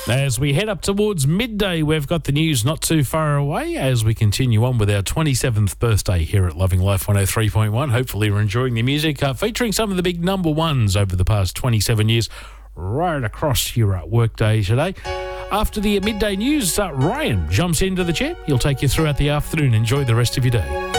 As we head up towards midday, we've got the news not too far away as we continue on with our 27th birthday here at Loving Life 103.1. Hopefully you're enjoying the music, featuring some of the big number ones over the past 27 years right across your workday today. After the midday news, Ryan jumps into the chair. He'll take you throughout the afternoon. Enjoy the rest of your day.